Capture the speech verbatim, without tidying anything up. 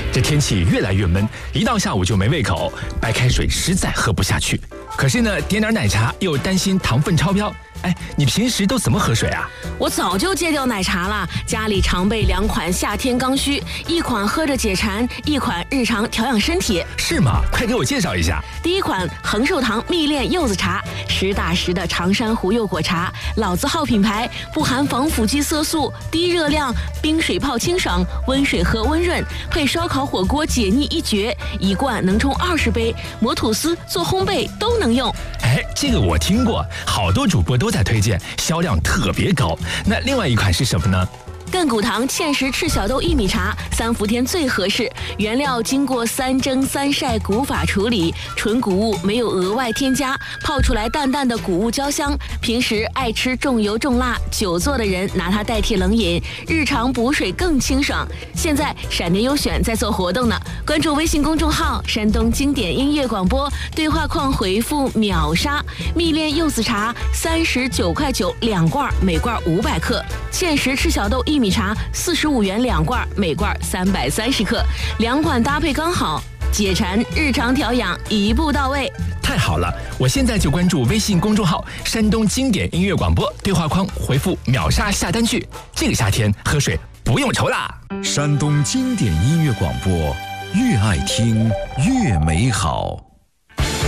这天气越来越闷，一到下午就没胃口，白开水实在喝不下去。可是呢，点点奶茶又担心糖分超标。哎，你平时都怎么喝水啊？ 我早就戒掉奶茶了，家里常备两款夏天刚需，一款喝着解馋，一款日常调养身体。 是吗？快给我介绍一下。 第一款恒寿堂蜜炼柚子茶，实打实的长山湖柚果茶，老字号品牌，不含防腐剂色素，低热量，冰水泡清爽，温水喝温润，配烧烤火锅解腻一绝，一罐能冲二十杯，磨吐司做烘焙都能用。 哎，这个我听过，好多主播都在推荐，销量特别高。那另外一款是什么呢？ 亘古堂芡实赤小豆薏米茶，三伏天最合适。原料经过三蒸三晒古法处理，纯谷物，没有额外添加，泡出来淡淡的谷物焦香。平时爱吃重油重辣、久坐的人拿它代替冷饮，日常补水更清爽。现在闪电优选在做活动呢，关注微信公众号“山东经典音乐广播”，对话框回复“秒杀”，蜜炼柚子茶三十九块九两罐，每罐五百克；芡实赤小豆薏米茶四十五元两罐，每罐三百三十克，两款搭配刚好，解馋日常调养一步到位。 太好了，我现在就关注微信公众号山东经典音乐广播，对话框回复秒杀下单去，这个夏天喝水不用愁啦。 山东经典音乐广播，越爱听越美好。